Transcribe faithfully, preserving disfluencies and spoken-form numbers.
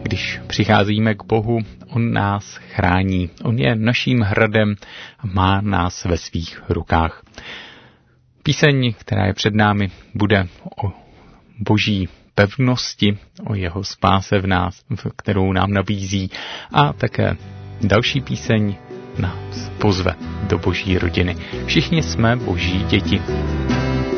Když přicházíme k Bohu, on nás chrání. On je naším hradem a má nás ve svých rukách. Píseň, která je před námi, bude o boží pevnosti, o jeho spáse v nás, kterou nám nabízí, a také další píseň nás pozve do boží rodiny. Všichni jsme boží děti.